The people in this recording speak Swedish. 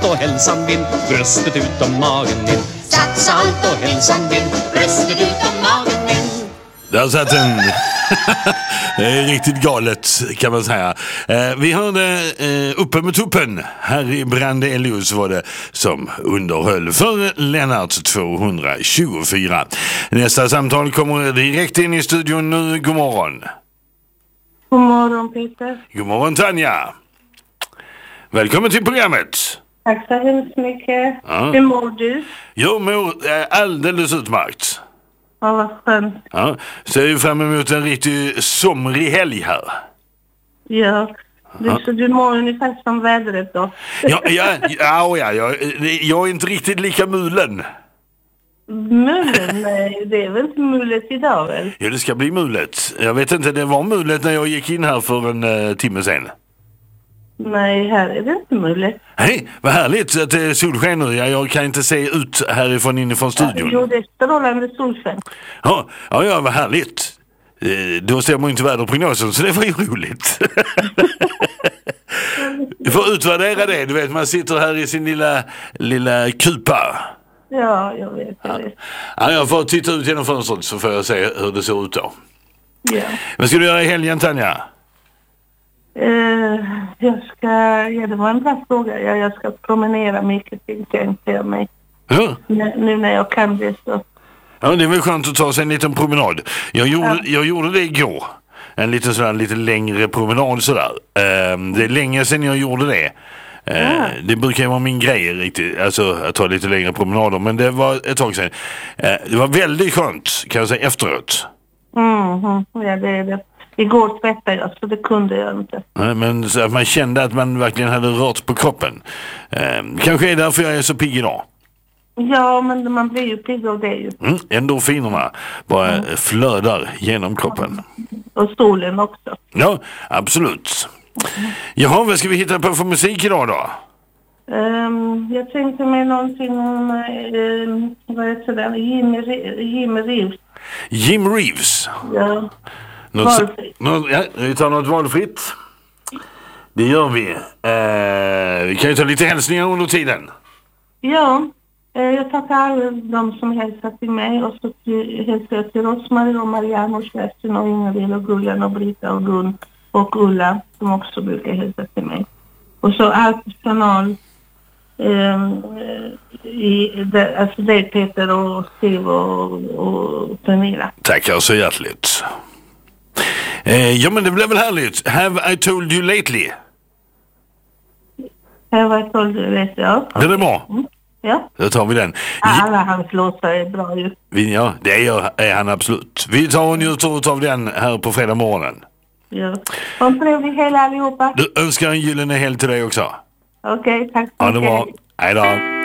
och hälsan din, bröstet utom magen din. Satsa allt och hälsan din, bröstet utom magen din. Där satt den. Det är riktigt galet kan man säga. Vi hörde Uppe med tuppen. Harry Brandelius var det som underhöll för Lennart 224. Nästa samtal kommer direkt in i studion nu. God morgon. God morgon Peter. God morgon Tanja. Välkommen till programmet. Tack så hemskt mycket. Ja. Hur mår du? Jag mår alldeles utmärkt. Ja, vad skönt. Ja, ser ju fram emot en riktigt somrig helg här. Ja. Så du mår ungefär som vädret då? Jag är inte riktigt lika mulen. Mulen? Nej, det är väl inte mulet idag väl? Ja, det ska bli mulet. Jag vet inte, det var mulet när jag gick in här för en timme sedan. Nej, här är det inte mulet. Hej, vad härligt att det är solsken nu. Jag kan inte se ut härifrån inifrån studion. Jo, det är strålande solsken. Ja, vad härligt. Då stämmer inte väderprognosen, så det var ju roligt. Du får utvärdera det. Du vet, man sitter här i sin lilla kupa. Ja, jag vet. Ja, jag får titta ut genom fönstret så får jag se hur det ser ut då. Ja. Vad ska du göra i helgen, Tanja? Det var en bra fråga. Jag ska promenera mycket, tänkte jag mig. Ja. Nu när jag kan det så. Ja, det är väl skönt att ta sig en liten promenad. Jag gjorde det igår. En lite längre promenad sådär. Det är länge sedan jag gjorde det. Det brukar ju vara min grej riktigt. Alltså att ta lite längre promenader. Men det var ett tag sedan. Det var väldigt skönt, kan jag säga, efteråt. Ja, det är det. Igår tvättade jag, så det kunde jag inte. Men så att man kände att man verkligen hade rört på kroppen. Kanske är det därför jag är så pigg idag. Ja, men man blir ju pigg av det ju. Endorfinerna bara flödar genom kroppen. Och solen också. Ja, absolut. Jaha, vad ska vi hitta på för musik idag då? Jag tänkte mig någonting om vad heter det? Jim Reeves. Jim Reeves? Ja. Vi tar något valfritt. Det gör vi. Vi kan ju ta lite hälsningar under tiden. Ja, jag tackar alla de som hälsar till mig. Och så hälsar jag till Rosmarie och Marianne och Kerstin och Ingrid och Gullan och Brita och Gun och Ulla som också brukar hälsa till mig. Och så all personal alltså dig Peter och Steve och Pernilla. Tackar så hjärtligt. Ja, men det blev väl härligt. Have I told you lately? Have I told you lately, ja. Det är bra. Ja. Då tar vi den. Alla hans låtar är bra ju. Ja, det är han absolut. Vi tar och njuter av den här på fredag morgonen. Ja. Och en trevlig helg allihopa. Du önskar en gyllene helg till dig också. Okej, tack så mycket. Ja, det var. Hej då.